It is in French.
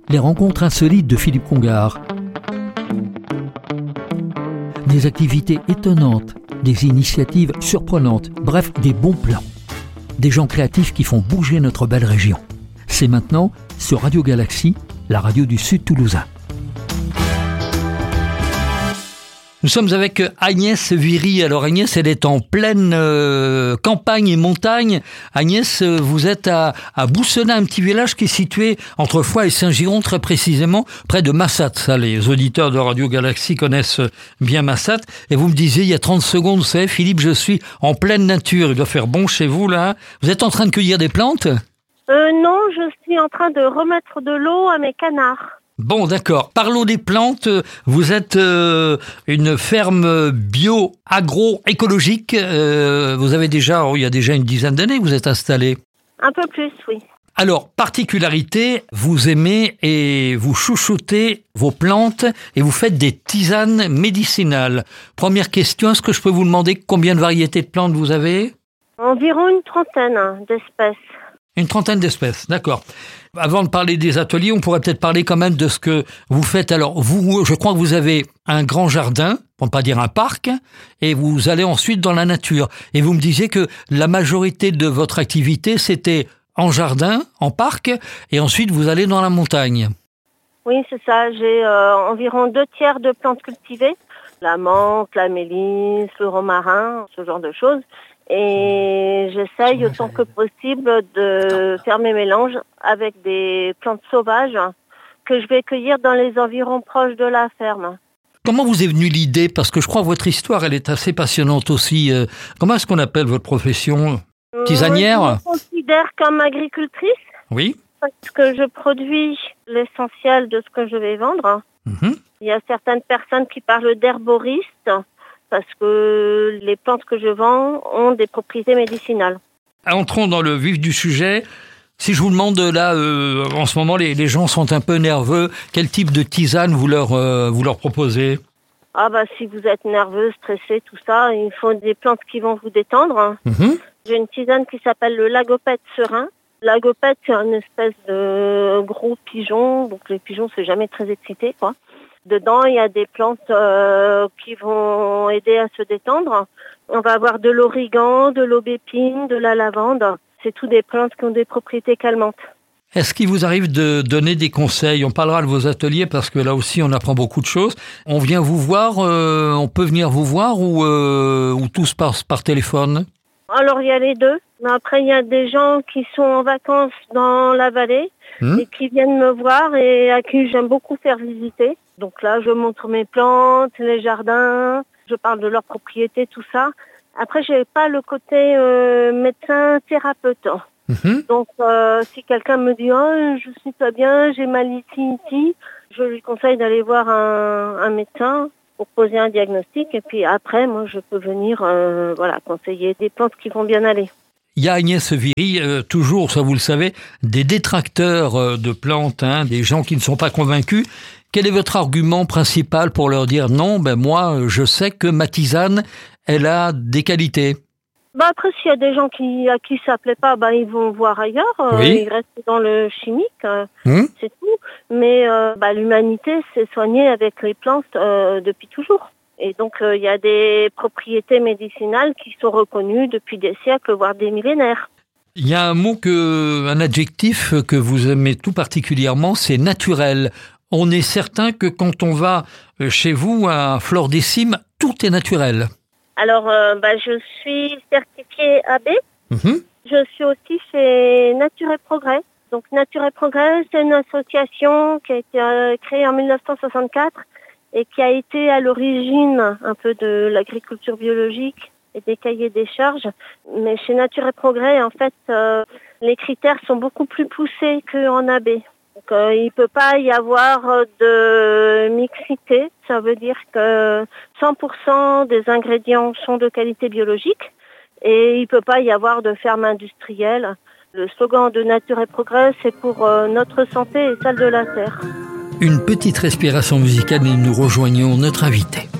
les rencontres insolites de Philippe Congar. Des activités étonnantes, des initiatives surprenantes, bref, des bons plans. Des gens créatifs qui font bouger notre belle région. C'est maintenant sur Radio Galaxie, la radio du Sud Toulousain. Nous sommes avec Agnès Viry. Alors Agnès, elle est en pleine campagne et montagne. Agnès, vous êtes à Boussenat, un petit village qui est situé entre Foix et Saint-Giron, très précisément, près de Massat. Ça, les auditeurs de Radio Galaxie connaissent bien Massat. Et vous me disiez il y a 30 secondes, vous savez, Philippe, je suis en pleine nature. Il doit faire bon chez vous, là. Vous êtes en train de cueillir des plantes ? Non, je suis en train de remettre de l'eau à mes canards. Bon, d'accord. Parlons des plantes. Vous êtes une ferme bio-agro-écologique. Vous avez il y a déjà une dizaine d'années que vous êtes installé. Un peu plus, oui. Alors, particularité, vous aimez et vous chouchoutez vos plantes et vous faites des tisanes médicinales. Première question, est-ce que je peux vous demander combien de variétés de plantes vous avez ? Environ une trentaine d'espèces. Une trentaine d'espèces, d'accord. Avant de parler des ateliers, on pourrait peut-être parler quand même de ce que vous faites. Alors, vous, je crois que vous avez un grand jardin, pour ne pas dire un parc, et vous allez ensuite dans la nature. Et vous me disiez que la majorité de votre activité, c'était en jardin, en parc, et ensuite vous allez dans la montagne. Oui, c'est ça. J'ai environ 2/3 de plantes cultivées. La menthe, la mélisse, le romarin, ce genre de choses. Et j'essaye autant que possible de faire mes mélanges avec des plantes sauvages que je vais cueillir dans les environs proches de la ferme. Comment vous est venue l'idée ? Parce que je crois que votre histoire, elle est assez passionnante aussi. Comment est-ce qu'on appelle votre profession ? Tisanière ? Je me considère comme agricultrice. Oui. Parce que je produis l'essentiel de ce que je vais vendre. Mm-hmm. Il y a certaines personnes qui parlent d'herboristes, parce que les plantes que je vends ont des propriétés médicinales. Entrons dans le vif du sujet. Si je vous demande là, en ce moment, les gens sont un peu nerveux, quel type de tisane vous leur proposez ? Si vous êtes nerveux, stressé, tout ça, il faut des plantes qui vont vous détendre. Mm-hmm. J'ai une tisane qui s'appelle le lagopète serein. Lagopète, c'est une espèce de gros pigeon, donc les pigeons, c'est jamais très excité, quoi. Dedans, il y a des plantes qui vont aider à se détendre. On va avoir de l'origan, de l'aubépine, de la lavande. C'est tout des plantes qui ont des propriétés calmantes. Est-ce qu'il vous arrive de donner des conseils ? On parlera de vos ateliers parce que là aussi, on apprend beaucoup de choses. On vient vous voir, on peut venir vous voir ou tout se passe par téléphone ? Alors, il y a les deux. Mais après, il y a des gens qui sont en vacances dans la vallée et qui viennent me voir et à qui j'aime beaucoup faire visiter. Donc là, je montre mes plantes, les jardins, je parle de leurs propriétés, tout ça. Après, j'ai pas le côté médecin-thérapeute. Mm-hmm. Donc, si quelqu'un me dit « Oh, je suis pas bien, j'ai mal ici », je lui conseille d'aller voir un médecin pour poser un diagnostic. Et puis après, moi, je peux venir conseiller des plantes qui vont bien aller. Il y a Agnès Viry, toujours, ça vous le savez, des détracteurs de plantes, des gens qui ne sont pas convaincus. Quel est votre argument principal pour leur dire non, moi, je sais que ma tisane, elle a des qualités. Après, s'il y a des gens à qui ça plaît pas, ils vont voir ailleurs. Oui. Ils restent dans le chimique, c'est tout. Mais l'humanité s'est soignée avec les plantes depuis toujours. Et donc, il y a des propriétés médicinales qui sont reconnues depuis des siècles, voire des millénaires. Il y a un adjectif que vous aimez tout particulièrement, c'est naturel. On est certain que quand on va chez vous à Flore des Cimes, tout est naturel. Alors, je suis certifiée AB. Mm-hmm. Je suis aussi chez Nature et Progrès. Donc, Nature et Progrès, c'est une association qui a été créée en 1964 et qui a été à l'origine un peu de l'agriculture biologique et des cahiers des charges. Mais chez Nature et Progrès, en fait, les critères sont beaucoup plus poussés qu'en AB. Donc, il ne peut pas y avoir de mixité. Ça veut dire que 100% des ingrédients sont de qualité biologique et il ne peut pas y avoir de ferme industrielle. Le slogan de Nature et Progrès, c'est pour notre santé et celle de la terre. Une petite respiration musicale et nous rejoignons notre invité.